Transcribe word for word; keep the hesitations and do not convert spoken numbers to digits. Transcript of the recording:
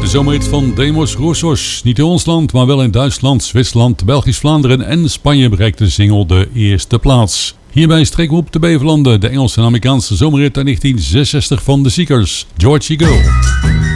De zomerhit van Demos Roussos. Niet in ons land, maar wel in Duitsland, Zwitserland, Belgisch Vlaanderen en Spanje bereikte de single de eerste plaats. Hierbij streken we op de Beverlanden, de Engelse en Amerikaanse zomerhit uit negentien zesenzestig van The Seekers, Georgie Go.